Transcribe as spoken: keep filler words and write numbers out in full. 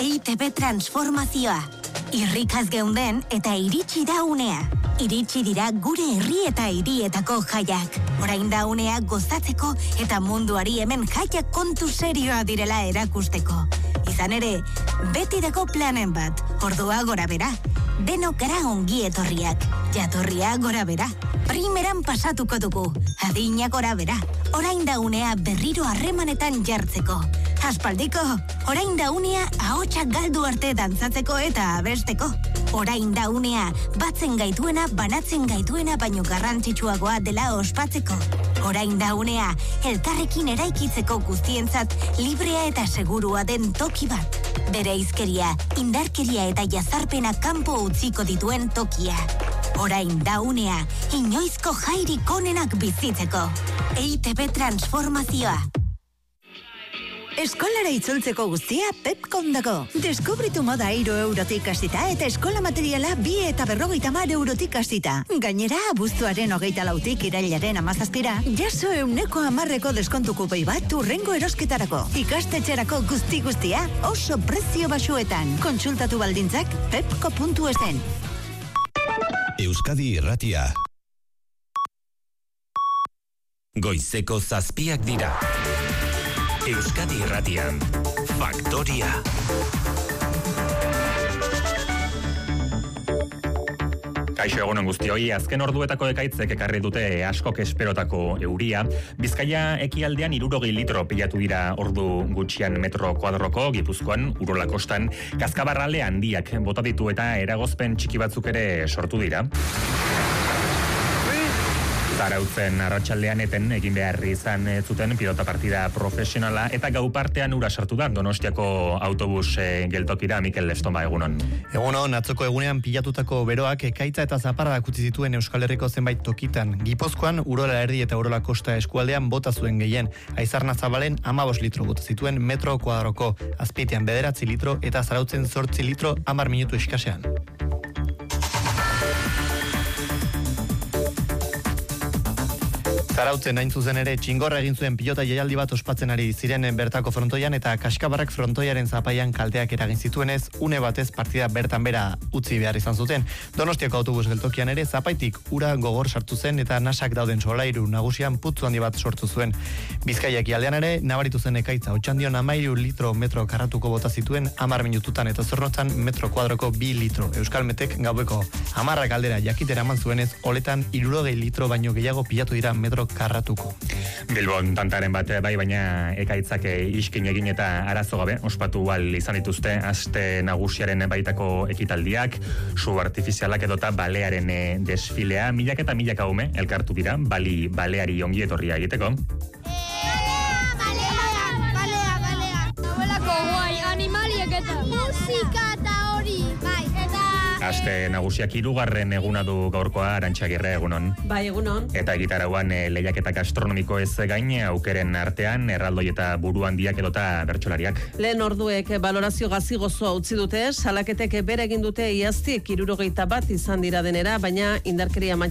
E I Te Be transformazioa. Irrikaz geunden eta iritsi da unea. Iritsi dira gure herri eta hirietako jaiak. Orain da unea gozatzeko eta munduari hemen jaiak kontu serioa direla erakusteko. Izan ere, beti dago planen bat, ordua gora bera. Denok gara ongi etorriak, jatorria gora bera. Primeran pasatuko dugu, adina gora bera. Orain da unea berriro harremanetan jartzeko. Aspaldiko, orain da unea ahotsak galdu arte dantzatzeko eta abesteko. Orain da unea batzen gaituena, banatzen gaituena baino garrantzitsuagoa dela ospatzeko. Orain da unea elkarrekin eraikitzeko guztientzat librea eta segurua den toki bat. Bere izkeria, indarkeria eta jazarpena kanpo utziko dituen tokia. Orain da unea inoizko jairik onenak bizitzeko. E I Te Be transformazioa. Eskolara itzultzeko guztia Pepcom dago. Deskubritu moda hiru eurotik hasita eta eskola materiala bi eta berrogeita hamar eurotik hasita. Gainera, abuztuaren hogeita lautik irailaren hamazazpira, jaso euneko hamarreko deskontu kupoi bat hurrengo erosketarako. Ikastetxerako guzti guztia oso prezio baxuetan. Kontsultatu baldintzak pepco puntu esen. Euskadi Irratia. Goizeko zazpiak dira. Euskadi Irratian, Faktoria. Kaixo egunon guztioi, azken orduetako ekaitzek ekarri dute askok esperotako euria. Bizkaia ekialdean hirurogei litro pilatu dira ordu gutxian metro kuadroko, Gipuzkoan, Urola kostan, Kazkabarralde handiak bota ditu eta eragozpen txiki batzuk ere sortu dira. Zarautzen arratsaldean eten egin beharri izan zuten pilota partida profesionala eta gau partean ura sartu da Donostiako autobus geltokira. Mikel Lestonba, egunon. Egunon, atzoko egunean pilatutako beroak ekaitza eta zaparradak utzi zituen Euskal Herriko zenbait tokitan. Gipuzkoan, Urola erdi eta Urola kosta eskualdean bota zuen gehien. Aizarna Zabalen hamabost litro bota zituen metro kuadroko, Azpeitian bederatzi litro eta Zarautzen zortzi litro hamar minutu eskasean. Zarautzen hain zuzen ere txingorra egin zuen pilota jaialdi bat ospatzen ari ziren bertako frontoian eta Kaskabarrak frontoiaren zapaian kalteak eragin zituenez, une batez partida bertan bera utzi behar izan zuten. Donostiako autobus geltokian ere zapaitik ura gogor sartu zen eta nasak dauden solairu nagusian putzu handi bat sortu zuen. Bizkaiak aldean ere nabaritu zen ekaitza, otxandion hamairu litro metro karratuko bota zituen hamar minututan eta Zornotzan metro kuadroko bi litro. Euskalmetek gaueko hamarrak aldera jakitera eman zuenez, oletan hirurogei litro baino gehiago pilatu dira metro karratuko. Bilbon tantaren bat bai, baina ekaitzak iskin egin eta arazo gabe ospatu al izan dituzte aste nagusiaren baitako ekitaldiak, su artifizialak edota balearen desfilea, milak eta milak ume elkartu dira, bali baleari ongi etorria egiteko. Balea, balea, balea, balea. Nolako guai, animaliak eta musika eta hori, bai, eta Aste nagusiak hirugarren eguna du gaurkoa, Arantxa Agirre, egunon. Bai, egunon. Eta gitarauan e, lehiaketa gastronomiko ez gain aukeren artean erraldoi eta buru handiak edota bertsolariak. Lehen orduek balorazio gazigozoa utzi dute, salaketek bere egin dute iaztik hirurogeita bat izan dira denera, baina indarkeria